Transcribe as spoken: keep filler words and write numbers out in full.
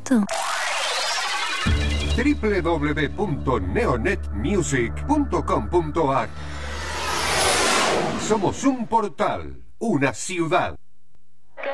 esto? doble u doble u doble u punto neonet music punto com punto a r. Somos un portal, una ciudad.